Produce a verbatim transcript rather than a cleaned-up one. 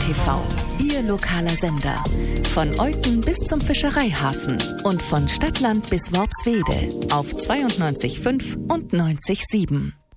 T V, Ihr lokaler Sender. Von Euten bis zum Fischereihafen und von Stadtland bis Worpswede auf zweiundneunzig Komma fünf und neunzig Komma sieben.